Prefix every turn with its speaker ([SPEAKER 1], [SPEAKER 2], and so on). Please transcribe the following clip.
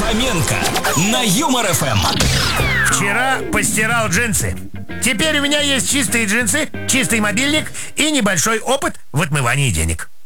[SPEAKER 1] Хоменко на Юмор ФМ.
[SPEAKER 2] Вчера постирал джинсы. Теперь у меня есть чистые джинсы, чистый мобильник и небольшой опыт в отмывании денег.